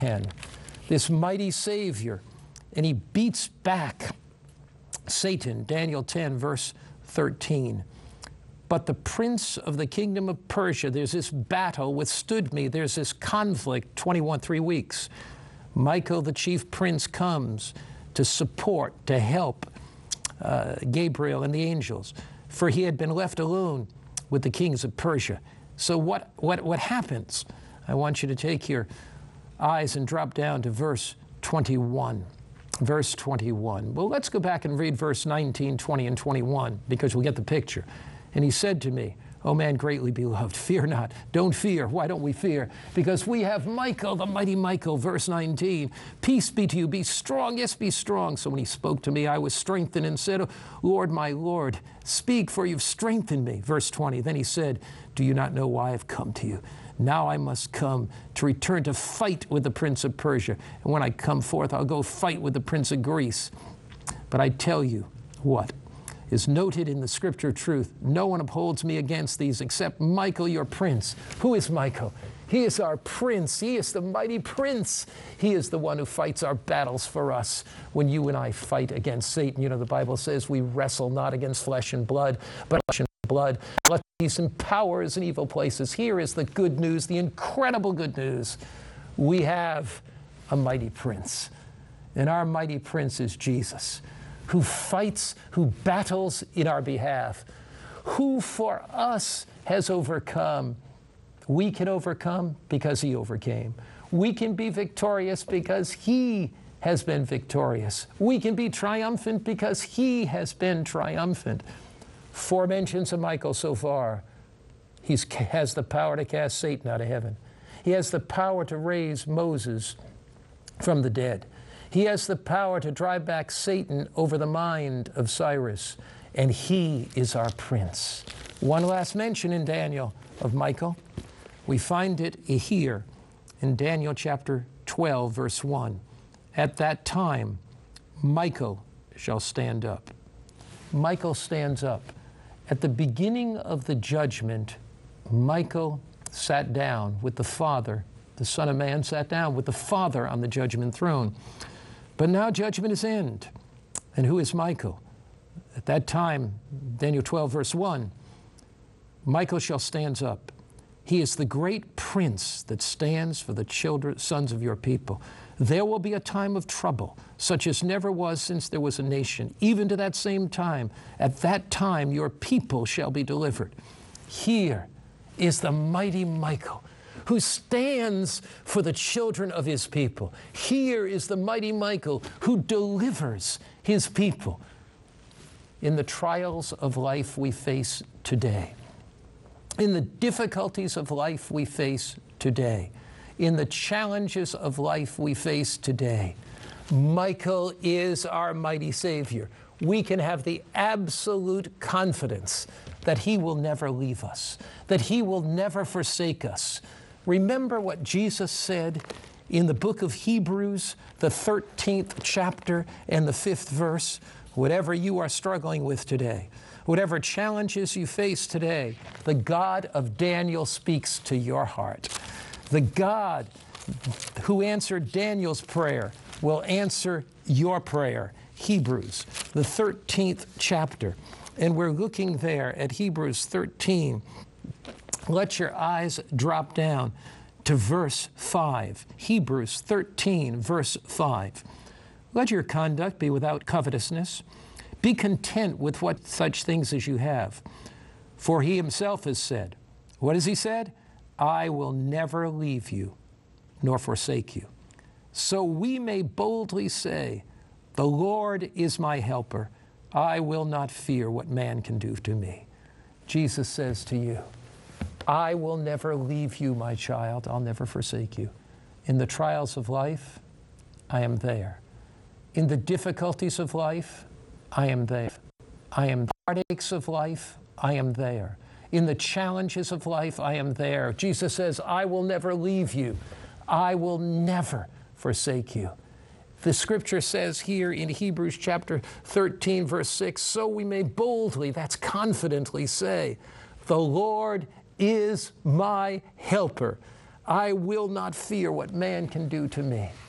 10. This mighty Savior, and he beats back Satan, Daniel 10, verse 13. But the prince of the kingdom of Persia, there's this battle withstood me. There's this conflict, 3 weeks. Michael, the chief prince, comes to support, to help Gabriel and the angels, for he had been left alone with the kings of Persia. So what happens? I want you to take your eyes and drop down to verse 21. Verse 21. Well, let's go back and read verse 19, 20, and 21, because we'll get the picture. And he said to me, O man greatly beloved, fear not. Don't fear. Why don't we fear? Because we have Michael, the mighty Michael. Verse 19, peace be to you. Be strong. Yes, be strong. So when he spoke to me, I was strengthened and said, Lord, my Lord, speak, for you've strengthened me. Verse 20, then he said, do you not know why I've come to you? Now I must come to return to fight with the prince of Persia. And when I come forth, I'll go fight with the prince of Greece. But I tell you what is noted in the scripture truth. No one upholds me against these except Michael, your prince. Who is Michael? He is our prince. He is the mighty prince. He is the one who fights our battles for us. When you and I fight against Satan, you know, the Bible says we wrestle not against flesh and blood, but flesh and blood. He's in powers and evil places. Here is the good news, the incredible good news. We have a mighty prince. And our mighty prince is Jesus, who fights, who battles in our behalf, who for us has overcome. We can overcome because he overcame. We can be victorious because he has been victorious. We can be triumphant because he has been triumphant. 4 mentions of Michael so far. He has the power to cast Satan out of heaven. He has the power to raise Moses from the dead. He has the power to drive back Satan over the mind of Cyrus. And he is our prince. One last mention in Daniel of Michael. We find it here in Daniel chapter 12, verse 1. At that time, Michael shall stand up. Michael stands up. At the beginning of the judgment, Michael sat down with the Father. The Son of Man sat down with the Father on the judgment throne. But now judgment is end. And who is Michael? At that time, Daniel 12, verse 1, Michael shall stand up. He is the great prince that stands for the sons of your people. There will be a time of trouble, such as never was since there was a nation, even to that same time. At that time, your people shall be delivered. Here is the mighty Michael, who stands for the children of his people. Here is the mighty Michael who delivers his people in the trials of life we face today, in the difficulties of life we face today, in the challenges of life we face today. Michael is our mighty Savior. We can have the absolute confidence that he will never leave us, that he will never forsake us. Remember what Jesus said in the book of Hebrews, the 13th chapter and the 5th verse. Whatever you are struggling with today, whatever challenges you face today, the God of Daniel speaks to your heart. The God who answered Daniel's prayer will answer your prayer. Hebrews, the 13th chapter. And we're looking there at Hebrews 13. Let your eyes drop down to verse 5. Hebrews 13, verse 5. Let your conduct be without covetousness. Be content with what such things as you have. For he himself has said, what has he said? I will never leave you nor forsake you. So we may boldly say, the Lord is my helper. I will not fear what man can do to me. Jesus says to you, I will never leave you, my child. I'll never forsake you. In the trials of life, I am there. In the difficulties of life, I am there. I am the heartaches of life, I am there. In the challenges of life, I am there. Jesus says, I will never leave you. I will never forsake you. The scripture says here in Hebrews chapter 13, verse 6, so we may boldly, that's confidently say, the Lord is my helper. I will not fear what man can do to me.